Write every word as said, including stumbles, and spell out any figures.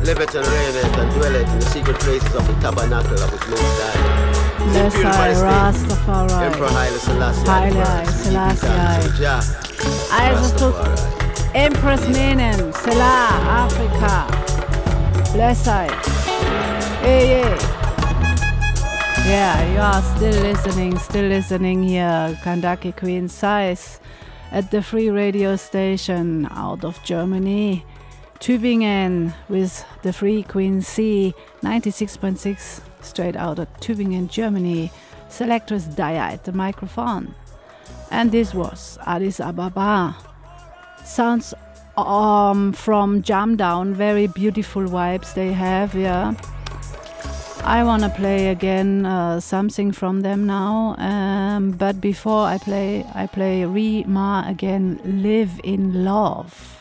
Live it and reign it and dwell it in the secret places of the tabernacle of his most high. Yes, I Rastafari. Emperor Haile Selassie. Haile Selassie. Also Empress Menen, Selah, Africa. Bless I. Hey, yeah. Yeah, you are still listening, still listening here. Kandaki Queen Size at the free radio station out of Germany. Tübingen with the free Queen C, ninety-six point six, straight out of Tübingen, Germany. Selectress Daya at the microphone. And this was Addis Ababa. Sounds um, from Jam Down, very beautiful vibes they have, yeah. I wanna play again uh, something from them now, um, but before I play, I play Rima again, Live in Love.